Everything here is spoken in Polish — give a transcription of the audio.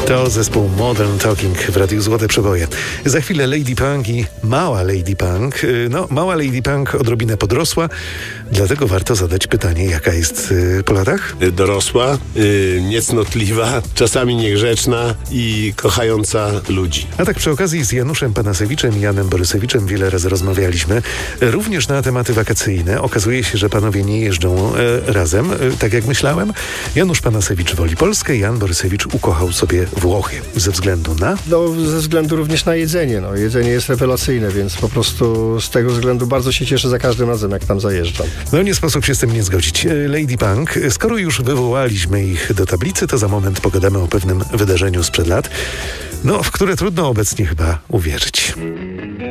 To zespół Modern Talking w Radiu Złote Przeboje. Za chwilę Lady Punk i mała Lady Punk. Mała Lady Punk odrobinę podrosła, dlatego warto zadać pytanie, jaka jest po latach? Dorosła, niecnotliwa, czasami niegrzeczna i kochająca ludzi. A tak przy okazji z Januszem Panasewiczem i Janem Borysewiczem wiele razy rozmawialiśmy, również na tematy wakacyjne. Okazuje się, że panowie nie jeżdżą razem, tak jak myślałem. Janusz Panasewicz woli Polskę, Jan Borysewicz ukochał sobie Włochy. Ze względu na? Ze względu również na jedzenie. Jedzenie jest rewelacyjne, więc po prostu z tego względu bardzo się cieszę za każdym razem, jak tam zajeżdżam. Nie sposób się z tym nie zgodzić. Lady Punk, skoro już wywołaliśmy ich do tablicy, to za moment pogadamy o pewnym wydarzeniu sprzed lat, w które trudno obecnie chyba uwierzyć.